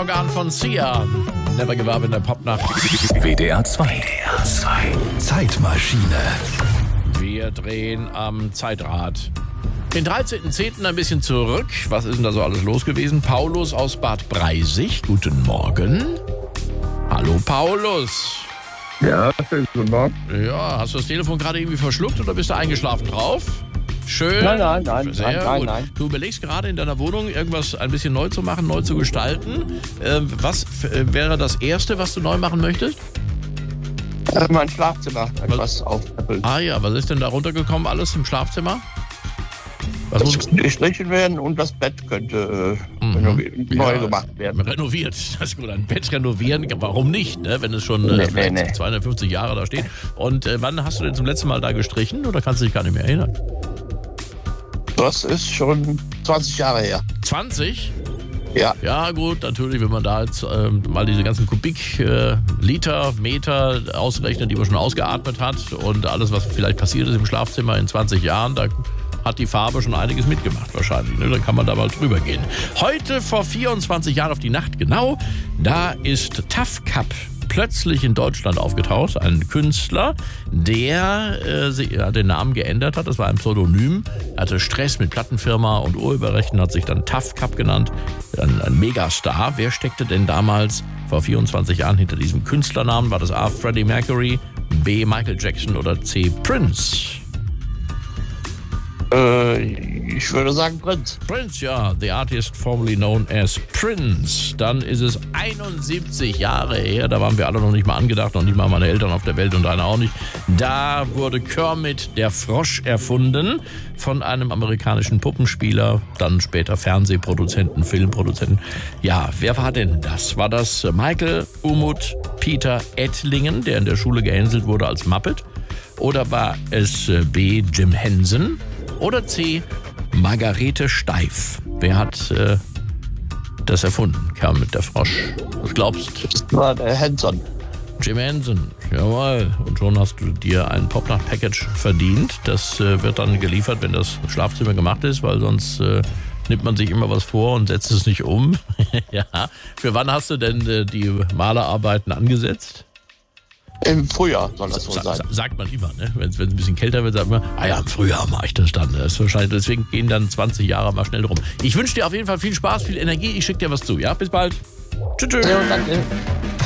Organ von Sia. Never give up in der Popnacht. WDR 2. Zeitmaschine. Wir drehen am Zeitrad. Den 13.10. ein bisschen zurück. Was ist denn da so alles los gewesen? Paulus aus Bad Breisig. Guten Morgen. Hallo Paulus. Ja, guten Morgen. Ja, hast du das Telefon gerade irgendwie verschluckt oder bist du eingeschlafen drauf? Schön. Nein. Sehr gut. Du überlegst gerade in deiner Wohnung irgendwas ein bisschen neu zu machen, neu zu gestalten. Was wäre das Erste, was du neu machen möchtest? Mein Schlafzimmer etwas aufpäppeln. Ah ja, was ist denn da runtergekommen alles im Schlafzimmer? Das gestrichen werden und das Bett könnte neu gemacht werden. Renoviert. Das ist gut. Ein Bett renovieren, warum nicht, ne? Wenn es schon 250 Jahre da steht. Und wann hast du denn zum letzten Mal da gestrichen oder kannst du dich gar nicht mehr erinnern? Das ist schon 20 Jahre her. 20? Ja. Ja gut, natürlich, wenn man da jetzt mal diese ganzen Liter, Meter ausrechnet, die man schon ausgeatmet hat und alles, was vielleicht passiert ist im Schlafzimmer in 20 Jahren, da hat die Farbe schon einiges mitgemacht wahrscheinlich. Ne? Dann kann man da mal drüber gehen. Heute vor 24 Jahren auf die Nacht genau, da ist Tough Cup plötzlich in Deutschland aufgetaucht. Ein Künstler, der den Namen geändert hat. Das war ein Pseudonym. Er hatte Stress mit Plattenfirma und Urheberrechten, hat sich dann Tough Cup genannt. Ein Megastar. Wer steckte denn damals vor 24 Jahren hinter diesem Künstlernamen? War das A. Freddie Mercury, B. Michael Jackson oder C. Prince? Ich würde sagen Prince. Prince, ja. The artist formerly known as Prince. Dann ist es 71 Jahre her. Da waren wir alle noch nicht mal angedacht, noch nicht mal meine Eltern auf der Welt und einer auch nicht. Da wurde Kermit der Frosch erfunden von einem amerikanischen Puppenspieler, dann später Fernsehproduzenten, Filmproduzenten. Ja, wer war denn das? War das Michael Umut Peter Ettlingen, der in der Schule gehänselt wurde als Muppet? Oder war es B. Jim Henson? Oder C. Margarete Steif. Wer hat das erfunden? Kermit der Frosch. Was glaubst du? Das war der Henson. Jim Henson. Jawohl. Und schon hast du dir ein Popnacht-Package verdient. Das wird dann geliefert, wenn das Schlafzimmer gemacht ist, weil sonst nimmt man sich immer was vor und setzt es nicht um. Ja. Für wann hast du denn die Malerarbeiten angesetzt? Im Frühjahr soll das wohl sein. Sagt man immer, ne? Wenn es ein bisschen kälter wird, sagt man, im Frühjahr mache ich das dann. Das ist wahrscheinlich, deswegen gehen dann 20 Jahre mal schnell rum. Ich wünsche dir auf jeden Fall viel Spaß, viel Energie. Ich schicke dir was zu, ja? Bis bald. Tschüss. Ja, danke.